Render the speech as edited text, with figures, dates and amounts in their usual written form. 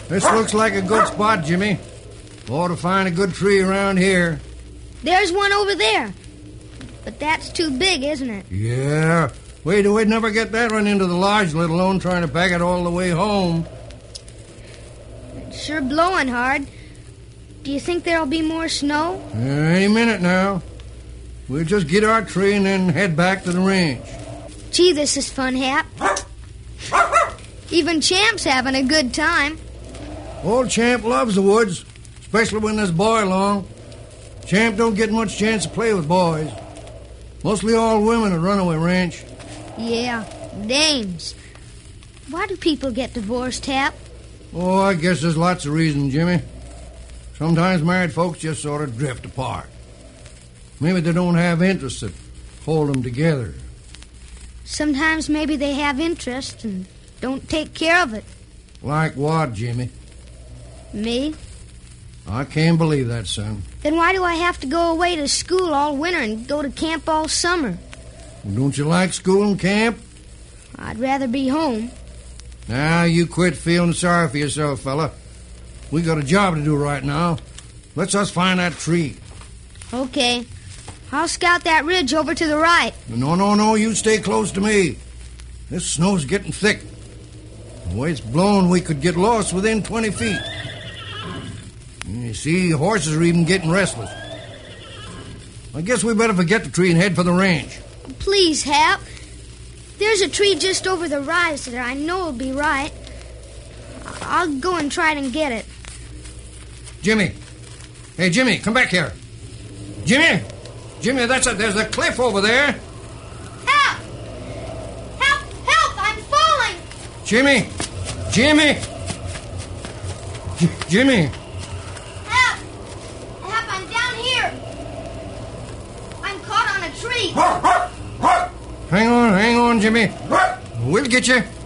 This looks like a good spot, Jimmy. Ought to find a good tree around here. There's one over there. But that's too big, isn't it? Yeah. We'd never get that one into the lodge, let alone trying to pack it all the way home. It's sure blowing hard. Do you think there'll be more snow? Any minute now. We'll just get our tree and then head back to the ranch. Gee, this is fun, Hap. Even Champ's having a good time. Old Champ loves the woods, especially when there's boy along. Champ don't get much chance to play with boys. Mostly all women at Runaway Ranch. Yeah, dames. Why do people get divorced, Hap? Oh, I guess there's lots of reasons, Jimmy. Sometimes married folks just sort of drift apart. Maybe they don't have interests that hold them together. Sometimes maybe they have interest and don't take care of it. Like what, Jimmy? Me? I can't believe that, son. Then why do I have to go away to school all winter and go to camp all summer? Well, don't you like school and camp? I'd rather be home. Now, you quit feeling sorry for yourself, fella. We got a job to do right now. Let's us find that tree. Okay. I'll scout that ridge over to the right. No, you stay close to me. This snow's getting thick. The way it's blowing, we could get lost within 20 feet. You see, horses are even getting restless. I guess we better forget the tree and head for the ranch. Please, Hap. There's a tree just over the rise that I know will be right. I'll go and try and get it. Jimmy. Hey, Jimmy, come back here. Jimmy, there's a cliff over there. Help! Help! I'm falling! Jimmy! Help, I'm down here. I'm caught on a tree. Hang on, Jimmy. We'll get you.